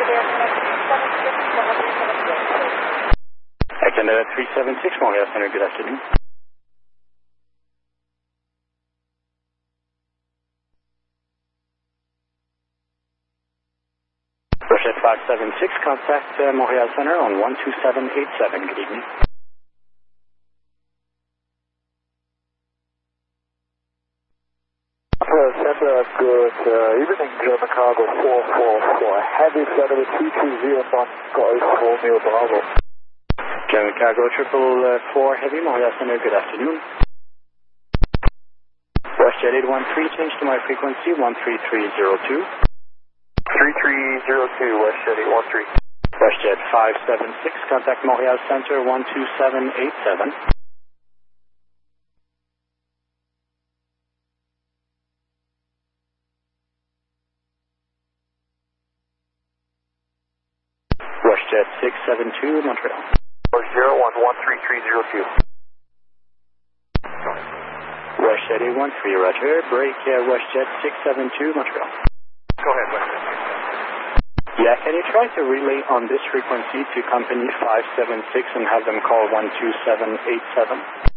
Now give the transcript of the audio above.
Canada 376, Montreal Center, good afternoon. Rochette 576, contact Montreal Center on 12787, good evening. Center, good evening, German Cargo 444, heavy flight over 220 Golf Romeo Bravo. German Cargo 444 Heavy, Montreal Center, good afternoon. WestJet 813, change to my frequency 13302. 3302, WestJet 813. WestJet 576, contact Montreal Center 12787. WestJet 672, Montreal. 011332. WestJet 813, roger. Break WestJet 672, Montreal. Go ahead, WestJet. Yeah, can you try to relay on this frequency to company 576 and have them call 12787?